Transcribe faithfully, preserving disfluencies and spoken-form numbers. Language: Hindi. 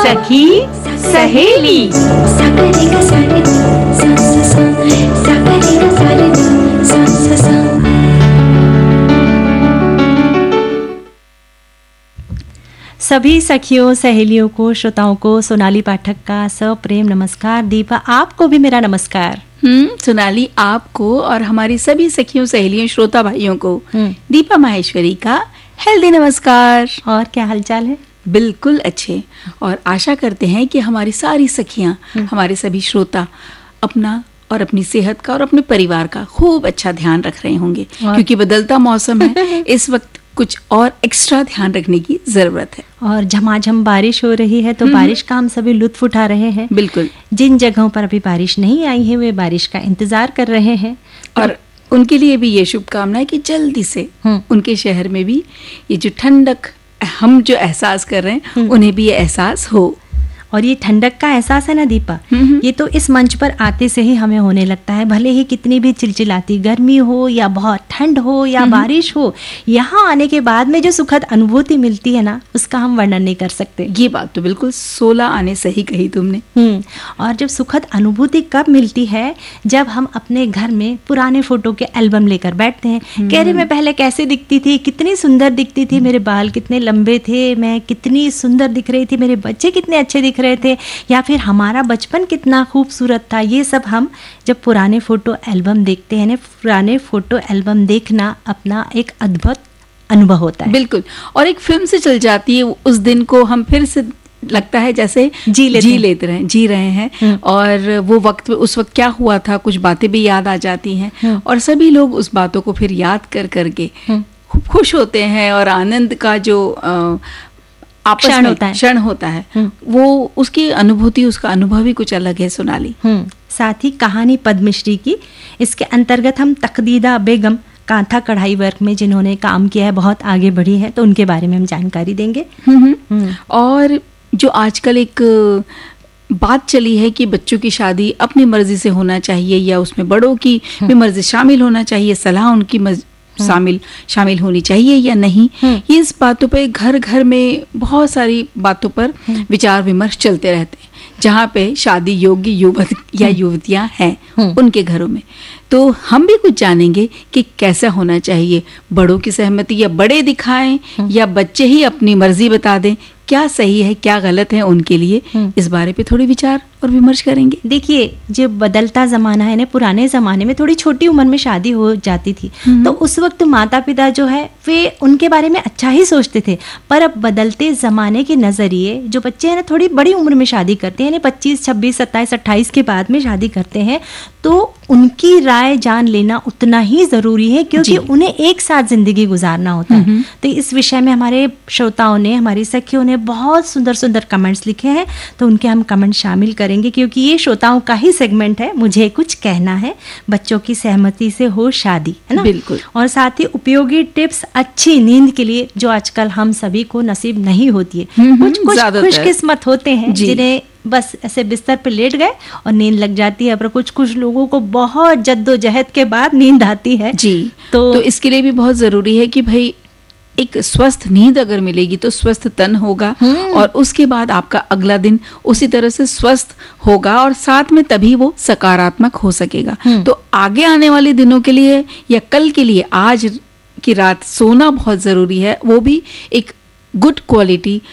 सखी सहेली। सभी सखियों सहेलियों को, श्रोताओं को सोनाली पाठक का सप्रेम नमस्कार। दीपा, आपको भी मेरा नमस्कार। हम्म सोनाली, आपको और हमारी सभी सखियों सहेलियों श्रोता भाइयों को दीपा माहेश्वरी का हेल्दी नमस्कार। और क्या हालचाल है? बिल्कुल अच्छे, और आशा करते हैं कि हमारी सारी सखियां, हमारे सभी श्रोता अपना और अपनी सेहत का और अपने परिवार का खूब अच्छा ध्यान रख रहे होंगे, क्योंकि बदलता मौसम है। इस वक्त कुछ और एक्स्ट्रा ध्यान रखने की जरूरत है। और झमाझम बारिश हो रही है, तो बारिश का हम सभी लुत्फ उठा रहे हैं। बिल्कुल। जिन जगहों पर अभी बारिश नहीं आई है, वे बारिश का इंतजार कर रहे हैं, और उनके लिए भी ये शुभकामनाएं कि जल्दी से उनके शहर में भी ये जो ठंडक हम जो एहसास कर रहे हैं, उन्हें भी ये एहसास हो। और ये ठंडक का एहसास है ना दीपा, ये तो इस मंच पर आते से ही हमें होने लगता है। भले ही कितनी भी चिलचिलाती गर्मी हो या बहुत ठंड हो या बारिश हो, यहाँ आने के बाद में जो सुखद अनुभूति मिलती है ना, उसका हम वर्णन नहीं कर सकते। ये बात तो बिल्कुल सोलह आने सही कही तुमने। हम्म और जब सुखद अनुभूति कब मिलती है, जब हम अपने घर में पुराने फोटो के एल्बम लेकर बैठते हैं। कह रहे मैं पहले कैसे दिखती थी, कितनी सुंदर दिखती थी, मेरे बाल कितने लंबे थे, मैं कितनी सुंदर दिख रही थी, मेरे बच्चे कितने अच्छे दिख रहे थे, या फिर हमारा बचपन कितना खूबसूरत था। ये सब हम जब पुराने फोटो एल्बम देखते हैं ना, पुराने फोटो एल्बम देखना अपना एक अद्भुत अनुभव होता है। बिल्कुल, और एक फिल्म से चल जाती है उस दिन को, हम फिर से लगता है जैसे जी लेते जी लेते रहे जी रहे हैं। और वो वक्त उस वक्त क्या हुआ था, कुछ बातें भी याद आ जाती हैं, और सभी लोग उस बातों को फिर याद कर करके खूब खुश होते हैं। और आनंद का जो आ, आपस में होता है क्षण होता है, वो उसकी अनुभूति, उसका अनुभव ही कुछ अलग है सोनाली। साथ ही कहानी पद्मश्री की, इसके अंतर्गत हम तकदीदा बेगम कांथा कढ़ाई वर्क में जिन्होंने काम किया है, बहुत आगे बढ़ी है, तो उनके बारे में हम जानकारी देंगे। और जो आजकल एक बात चली है कि बच्चों की शादी अपनी मर्जी से होना चाहिए या उसमें बड़ों की भी मर्जी शामिल होना चाहिए, सलाह उनकी शामिल शामिल होनी चाहिए या नहीं, ये इस बातों पे घर घर में बहुत सारी बातों पर विचार विमर्श चलते रहते हैं। जहाँ पे शादी योग्य युवक या युवतियां हैं उनके घरों में, तो हम भी कुछ जानेंगे कि कैसा होना चाहिए। बड़ों की सहमति या बड़े दिखाएं या बच्चे ही अपनी मर्जी बता दें, क्या सही है क्या गलत है उनके लिए, इस बारे पे थोड़ी विचार और विमर्श करेंगे। देखिए, जो बदलता जमाना है ना, पुराने जमाने में थोड़ी छोटी उम्र में शादी हो जाती थी, तो उस वक्त माता पिता जो है वे उनके बारे में अच्छा ही सोचते थे। पर अब बदलते जमाने के नजरिए जो बच्चे हैं ना, थोड़ी बड़ी उम्र में शादी करते हैं, पच्चीस छब्बीस सत्ताईस अट्ठाईस के बाद में शादी करते हैं, तो उनकी राय जान लेना उतना ही जरूरी है, क्योंकि उन्हें एक साथ जिंदगी गुजारना होता है। तो इस विषय में हमारे श्रोताओं ने, हमारी सखियों ने बहुत सुंदर सुंदर कमेंट्स लिखे हैं, तो उनके हम कमेंट शामिल करेंगे, क्योंकि ये श्रोताओं का ही सेगमेंट है। मुझे कुछ कहना है, बच्चों की सहमति से हो शादी, है ना। बिल्कुल। और साथ ही उपयोगी टिप्स अच्छी नींद के लिए, जो आजकल हम सभी को नसीब नहीं होती है। कुछ कुछ खुशकिस्मत होते हैं जिन्हें बस ऐसे बिस्तर पे लेट गए और नींद लग जाती है, पर कुछ कुछ लोगों को बहुत जद्दोजहद के बाद नींद आती है। जी, तो, तो इसके लिए भी बहुत जरूरी है कि भाई एक स्वस्थ नींद अगर मिलेगी तो स्वस्थ तन होगा, और उसके बाद आपका अगला दिन उसी तरह से स्वस्थ होगा, और साथ में तभी वो सकारात्मक हो सकेगा। तो आगे आने वाले दिनों के लिए या कल के लिए आज की रात सोना बहुत जरूरी है, वो भी एक गुड क्वालिटी